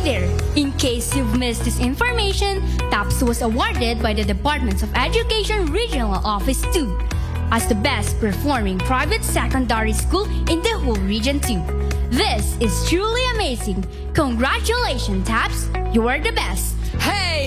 there! In case you've missed this information, TAPS was awarded by the Department of Education Regional Office 2 as the best performing private secondary school in the whole region 2. This is truly amazing. Congratulations, TAPS! You are the best! Hey!